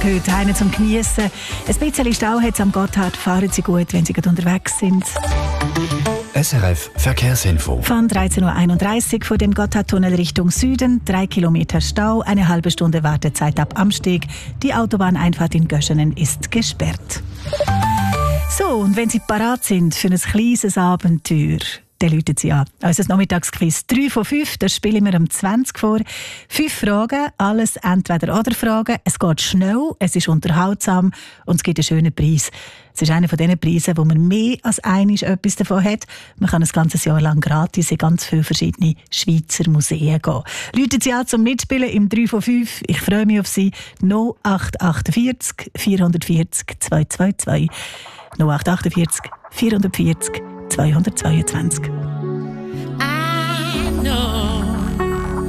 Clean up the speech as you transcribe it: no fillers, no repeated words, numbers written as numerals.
Heute heim zum Geniessen. Ein bisschen Stau hat es am Gotthard. Fahren Sie gut, wenn Sie gerade unterwegs sind. SRF Verkehrsinfo. Von 13.31 Uhr vor dem Gotthardtunnel Richtung Süden. 3 Kilometer Stau, eine halbe Stunde Wartezeit ab Amsteg. Die Autobahneinfahrt in Göschenen ist gesperrt. So, und wenn Sie parat sind für ein kleines Abenteuer, dann rufen Sie an. Unser Nachmittagsquiz 3 von 5, das spielen wir um 20 vor. 5 Fragen, alles Entweder-oder-Fragen. Es geht schnell, es ist unterhaltsam und es gibt einen schönen Preis. Es ist einer von diesen Preisen, wo man mehr als einmal etwas davon hat. Man kann ein ganzes Jahr lang gratis in ganz viele verschiedene Schweizer Museen gehen. Rufen Sie an zum Mitspielen im 3 von 5. Ich freue mich auf Sie. 0848 440 222. 0848 440 222.